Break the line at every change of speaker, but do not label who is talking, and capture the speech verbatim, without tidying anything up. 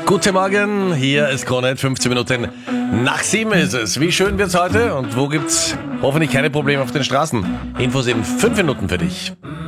Guten Morgen, hier ist Krone, fünfzehn Minuten nach sieben ist es. Wie schön wird's heute und wo gibt's hoffentlich keine Probleme auf den Straßen? Infos in fünf Minuten für dich.